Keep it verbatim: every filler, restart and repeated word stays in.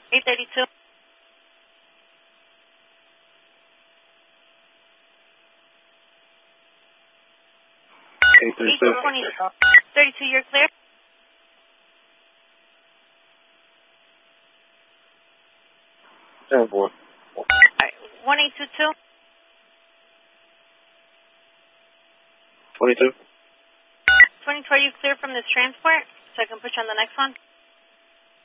eight thirty-two. eight thirty-two. thirty-two, you're clear. ten four. All right, one eight two two. twenty-two. twenty-two, are you clear from this transport? So I can put you on the next one?